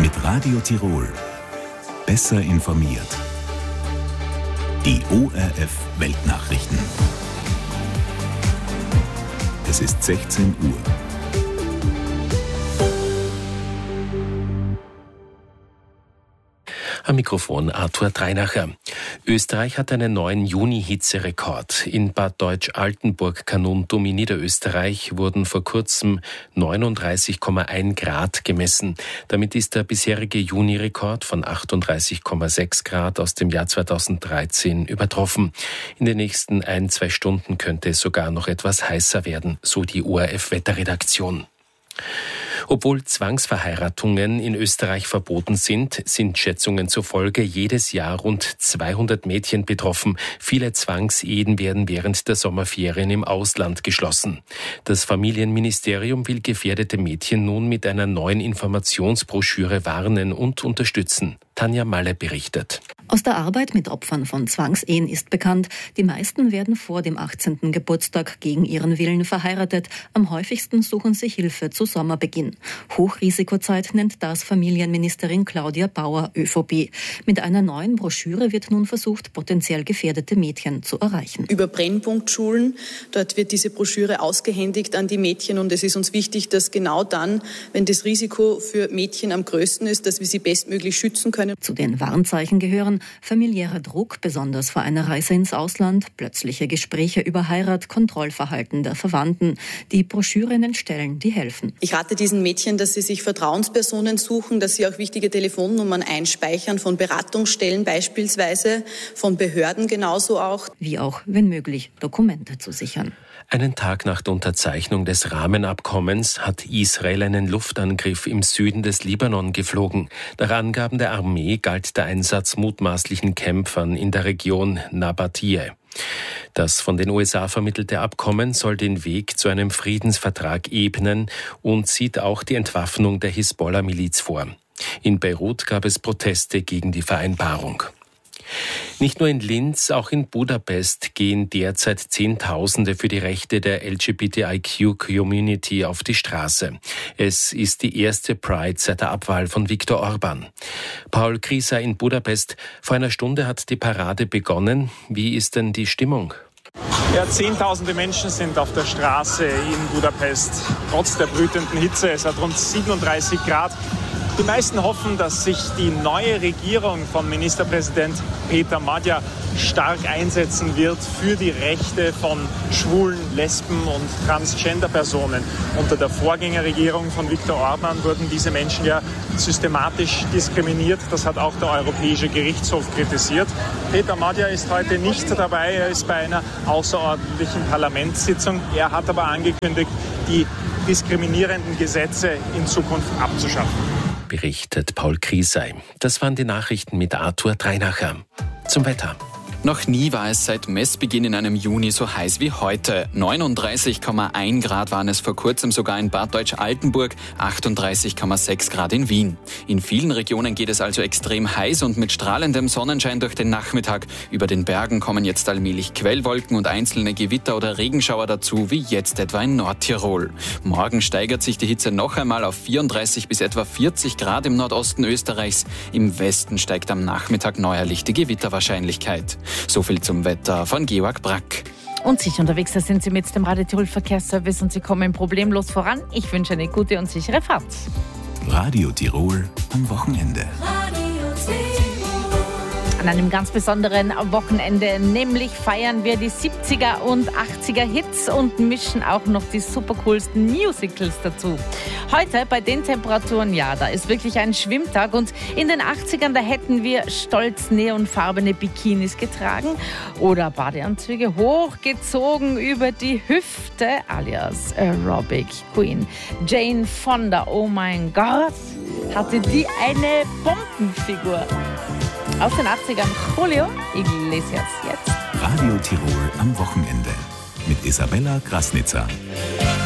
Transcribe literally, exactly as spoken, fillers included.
Mit Radio Tirol. Besser informiert. Die O R F Weltnachrichten. Es ist sechzehn Uhr. Am Mikrofon Arthur Dreinacher. Österreich hat einen neuen Juni-Hitzerekord. In Bad Deutsch-Altenburg-Kanuntum in Niederösterreich wurden vor kurzem neununddreißig Komma eins Grad gemessen. Damit ist der bisherige Juni-Rekord von achtunddreißig Komma sechs Grad aus dem Jahr zweitausenddreizehn übertroffen. In den nächsten ein, zwei Stunden könnte es sogar noch etwas heißer werden, so die O R F-Wetterredaktion. Obwohl Zwangsverheiratungen in Österreich verboten sind, sind Schätzungen zufolge jedes Jahr rund zweihundert Mädchen betroffen. Viele Zwangsehen werden während der Sommerferien im Ausland geschlossen. Das Familienministerium will gefährdete Mädchen nun mit einer neuen Informationsbroschüre warnen und unterstützen. Tanja Malle berichtet. Aus der Arbeit mit Opfern von Zwangsehen ist bekannt, die meisten werden vor dem achtzehnten Geburtstag gegen ihren Willen verheiratet. Am häufigsten suchen sie Hilfe zu Sommerbeginn. Hochrisikozeit nennt das Familienministerin Claudia Bauer, ÖVP. Mit einer neuen Broschüre wird nun versucht, potenziell gefährdete Mädchen zu erreichen. Über Brennpunktschulen, dort wird diese Broschüre ausgehändigt an die Mädchen und es ist uns wichtig, dass genau dann, wenn das Risiko für Mädchen am größten ist, dass wir sie bestmöglich schützen können. Zu den Warnzeichen gehören familiärer Druck, besonders vor einer Reise ins Ausland, plötzliche Gespräche über Heirat, Kontrollverhalten der Verwandten. Die Broschüre nennt Stellen, die helfen. Ich rate diesen Mädchen, dass sie sich Vertrauenspersonen suchen, dass sie auch wichtige Telefonnummern einspeichern, von Beratungsstellen beispielsweise, von Behörden genauso auch. Wie auch, wenn möglich, Dokumente zu sichern. Einen Tag nach der Unterzeichnung des Rahmenabkommens hat Israel einen Luftangriff im Süden des Libanon geflogen. Nach Angaben der Armee galt der Einsatz mutmaßlichen Kämpfern in der Region Nabatiyeh. Das von den U S A vermittelte Abkommen soll den Weg zu einem Friedensvertrag ebnen und sieht auch die Entwaffnung der Hisbollah-Miliz vor. In Beirut gab es Proteste gegen die Vereinbarung. Nicht nur in Linz, auch in Budapest gehen derzeit Zehntausende für die Rechte der L G B T I Q-Community auf die Straße. Es ist die erste Pride seit der Abwahl von Viktor Orban. Paul Krieser in Budapest. Vor einer Stunde hat die Parade begonnen. Wie ist denn die Stimmung? Ja, zehntausende Menschen sind auf der Straße in Budapest. Trotz der brütenden Hitze, es hat rund siebenunddreißig Grad. Die meisten hoffen, dass sich die neue Regierung von Ministerpräsident Peter Magyar stark einsetzen wird für die Rechte von Schwulen, Lesben und Transgender-Personen. Unter der Vorgängerregierung von Viktor Orban wurden diese Menschen ja systematisch diskriminiert. Das hat auch der Europäische Gerichtshof kritisiert. Peter Magyar ist heute nicht dabei. Er ist bei einer außerordentlichen Parlamentssitzung. Er hat aber angekündigt, die diskriminierenden Gesetze in Zukunft abzuschaffen. Berichtet Paul Kriesei. Das waren die Nachrichten mit Arthur Dreinacher. Zum Wetter. Noch nie war es seit Messbeginn in einem Juni so heiß wie heute. neununddreißig Komma eins Grad waren es vor kurzem sogar in Bad Deutsch-Altenburg, achtunddreißig Komma sechs Grad in Wien. In vielen Regionen geht es also extrem heiß und mit strahlendem Sonnenschein durch den Nachmittag. Über den Bergen kommen jetzt allmählich Quellwolken und einzelne Gewitter oder Regenschauer dazu, wie jetzt etwa in Nordtirol. Morgen steigert sich die Hitze noch einmal auf vierunddreißig bis etwa vierzig Grad im Nordosten Österreichs. Im Westen steigt am Nachmittag neuerlich die Gewitterwahrscheinlichkeit. So viel zum Wetter von Georg Brack. Und sicher unterwegs, da sind Sie mit dem Radio Tirol Verkehrsservice und Sie kommen problemlos voran. Ich wünsche eine gute und sichere Fahrt. Radio Tirol am Wochenende. An einem ganz besonderen Wochenende, nämlich feiern wir die siebziger und achtziger Hits und mischen auch noch die supercoolsten Musicals dazu. Heute bei den Temperaturen, ja, da ist wirklich ein Schwimmtag und in den achtzigern, da hätten wir stolz neonfarbene Bikinis getragen oder Badeanzüge hochgezogen über die Hüfte, alias Aerobic Queen. Jane Fonda, oh mein Gott, hatte die eine Bombenfigur. Aus den achtzigern, Julio Iglesias jetzt. Radio Tirol am Wochenende mit Isabella Krasnitzer.